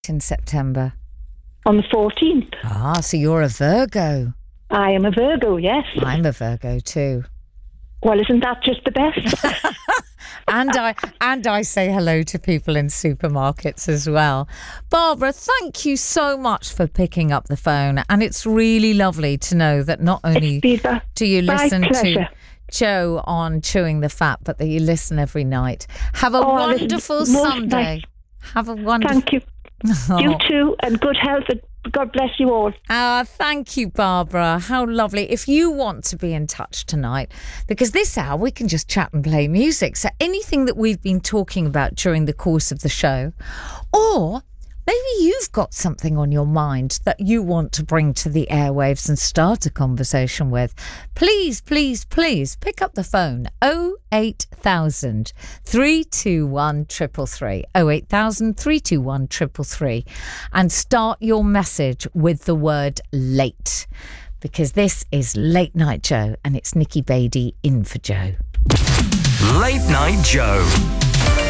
in September? On the 14th. Ah, so you're a Virgo. I am a Virgo, yes. I'm a Virgo too. Well, isn't that just the best? And I say hello to people in supermarkets as well. Barbara, thank you so much for picking up the phone. And it's really lovely to know that not only do you listen to Joe on Chewing the Fat, but that you listen every night. Have a wonderful Sunday. Nice. Have a wonderful... Thank you. Oh. You too, and good health. God bless you all. Thank you, Barbara. How lovely. If you want to be in touch tonight, because this hour we can just chat and play music. So anything that we've been talking about during the course of the show, or maybe you've got something on your mind that you want to bring to the airwaves and start a conversation with, please, please, please pick up the phone. 08000 321 333. 08000 321 333. And start your message with the word late. Because this is Late Night Joe and it's Nikki Beattie in for Joe. Late Night Joe.